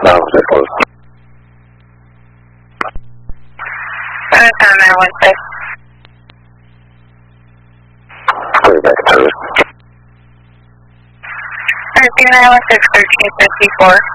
No, it was. 916. Way back service. 916, 1354.